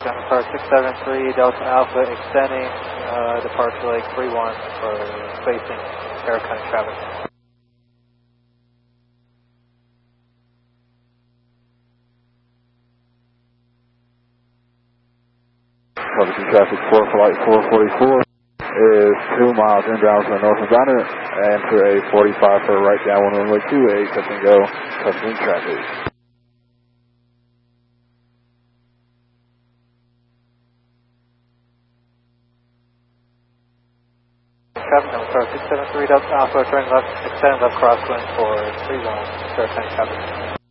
Car 673 Delta Alpha extending departure leg 31 for facing Aircon traffic. Public traffic for flight 444 is 2 miles inbound to the north of Banner and for a 45 for right down runway 28, touch and go, touching traffic. Traffic number car 673 Delta Alpha, turn left, extend left crosswind for 3 zone, Aircon traffic.